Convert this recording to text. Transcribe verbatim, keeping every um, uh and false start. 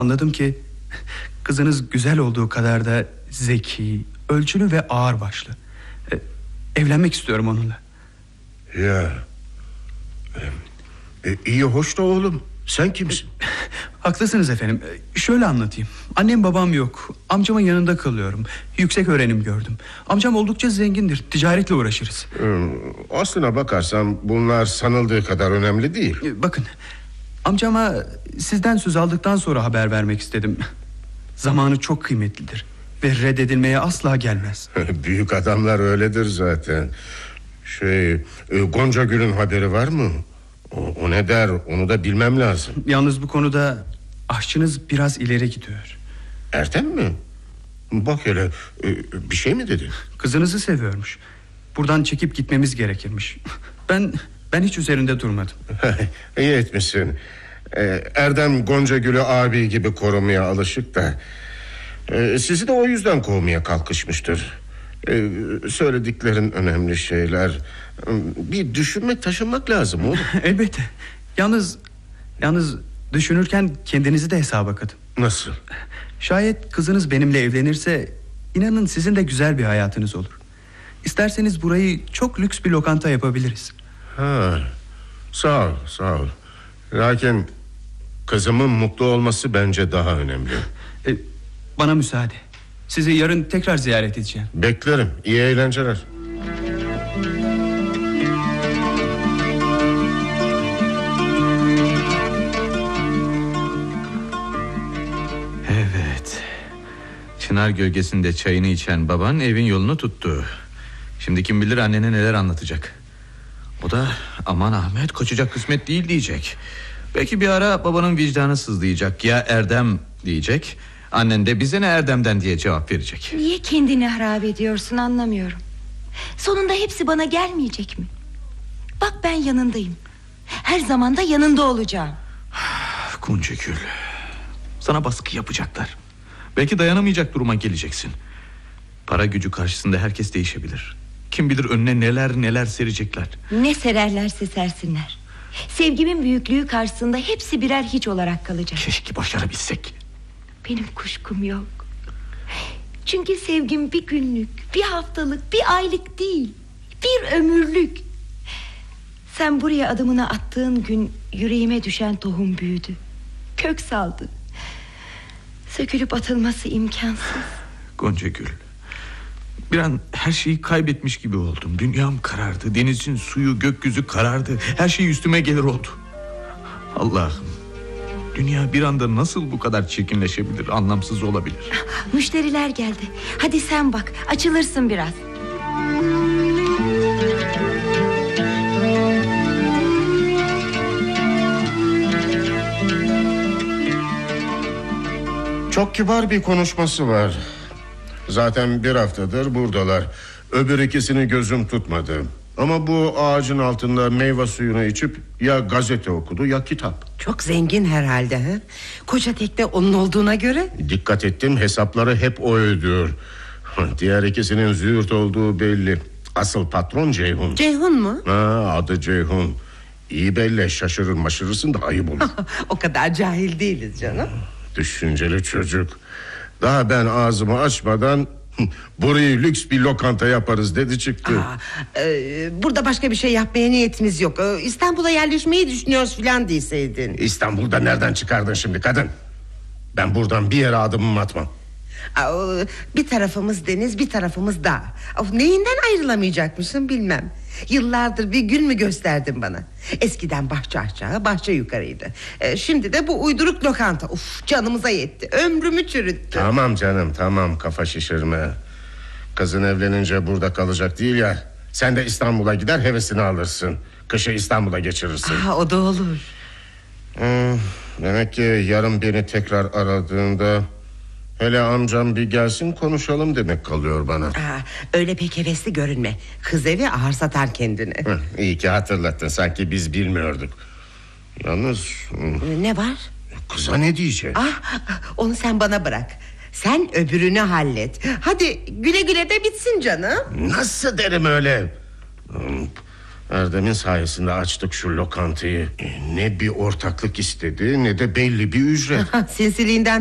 Anladım ki kızınız güzel olduğu kadar da zeki, ölçülü ve ağırbaşlı. Ee, evlenmek istiyorum onunla. Ya e, iyi hoş da oğlum, sen kimsin? Haklısınız efendim. Şöyle anlatayım. Annem babam yok. Amcamın yanında kalıyorum. Yüksek öğrenim gördüm. Amcam oldukça zengindir. Ticaretle uğraşırız. Hmm, aslına bakarsan bunlar sanıldığı kadar önemli değil. Bakın, amcama sizden söz aldıktan sonra haber vermek istedim. Zamanı çok kıymetlidir ve reddedilmeye asla gelmez. Büyük adamlar öyledir zaten. Şey, Gonca Gül'ün haberi var mı? O, o ne der, onu da bilmem lazım. Yalnız bu konuda aşçınız biraz ileri gidiyor. Ertem mi? Bak hele, bir şey mi dedi? Kızınızı seviyormuş. Buradan çekip gitmemiz gerekirmiş. Ben ben hiç üzerinde durmadım. İyi etmişsin. Erdem Gonca Gül'ü abi gibi korumaya alışık da sizi de o yüzden kovmaya kalkışmıştır. Söylediklerin önemli şeyler. Bir düşünmek, taşınmak lazım oğlum. Elbette. Yalnız Yalnız düşünürken kendinizi de hesaba katın. Nasıl? Şayet kızınız benimle evlenirse inanın sizin de güzel bir hayatınız olur. İsterseniz burayı çok lüks bir lokanta yapabiliriz. Ha, sağ ol, sağ ol. Lakin kızımın mutlu olması bence daha önemli. e, Bana müsaade. Sizi yarın tekrar ziyaret edeceğim. Beklerim. İyi eğlenceler. Evet. Çınar gölgesinde çayını içen baban evin yolunu tuttu. Şimdi kim bilir annene neler anlatacak. O da aman Ahmet, kaçacak kısmet değil diyecek. Belki bir ara babanın vicdanı sızlayacak. Ya Erdem diyecek. Annen de bize ne Erdem'den diye cevap verecek. Niye kendini harap ediyorsun, anlamıyorum. Sonunda hepsi bana gelmeyecek mi? Bak, ben yanındayım. Her zaman da yanında olacağım. Gonca Gül, sana baskı yapacaklar. Belki dayanamayacak duruma geleceksin. Para gücü karşısında herkes değişebilir. Kim bilir önüne neler neler serecekler. Ne sererlerse sersinler. Sevgimin büyüklüğü karşısında hepsi birer hiç olarak kalacak. Keşke başarabilsek. Benim kuşkum yok. Çünkü sevgim bir günlük, bir haftalık, bir aylık değil, bir ömürlük. Sen buraya adımını attığın gün yüreğime düşen tohum büyüdü, kök saldı. Sökülüp atılması imkansız. Gonca Gül, bir an her şeyi kaybetmiş gibi oldum. Dünyam karardı, denizin suyu, gökyüzü karardı. Her şey üstüme gelir oldu. Allah'ım, dünya bir anda nasıl bu kadar çirkinleşebilir, anlamsız olabilir? Müşteriler geldi. Hadi sen bak, açılırsın biraz. Çok kibar bir konuşması var. Zaten bir haftadır buradalar. Öbür ikisini gözüm tutmadı. Ama bu ağacın altında meyve suyunu içip ya gazete okudu ya kitap. Çok zengin herhalde, he? Koca tekne onun olduğuna göre. Dikkat ettim, hesapları hep o ödüyor. Diğer ikisinin züğürt olduğu belli. Asıl patron Ceyhun. Ceyhun mu? Ha, adı Ceyhun. İyi belli, şaşırır maşırırsın da ayıp olur. O kadar cahil değiliz canım. Düşünceli çocuk. Daha ben ağzımı açmadan burayı lüks bir lokanta yaparız dedi çıktı. Aa, e, burada başka bir şey yapmaya niyetimiz yok. E, İstanbul'a yerleşmeyi düşünüyoruz filan değilseydin. İstanbul'da nereden çıkardın şimdi kadın? Ben buradan bir yere adımımı atmam. Aa, bir tarafımız deniz, bir tarafımız dağ. Of, neyinden ayrılamayacakmışım bilmem. Yıllardır bir gün mü gösterdin bana? Eskiden bahçe aşağı, bahçe yukarıydı. Ee, şimdi de bu uyduruk lokanta. Uf, canımıza yetti, ömrümü çürüttü. Tamam canım, tamam, kafa şişirme. Kızın evlenince burada kalacak değil ya. Sen de İstanbul'a gider hevesini alırsın. Kışı İstanbul'a geçirirsin. Aa, o da olur. hmm, Demek ki yarın beni tekrar aradığında hele amcam bir gelsin konuşalım demek kalıyor bana. Aa, öyle pek hevesli görünme. Kız evi ağır satar kendini. Heh, iyi ki hatırlattın, sanki biz bilmiyorduk. Yalnız Ne var? kıza ne diyecek? Ah, onu sen bana bırak. Sen öbürünü hallet. Hadi güle güle de bitsin canım. Nasıl derim öyle? Erdem'in sayesinde açtık şu lokantayı. Ne bir ortaklık istedi, ne de belli bir ücret. Sinsiliğinden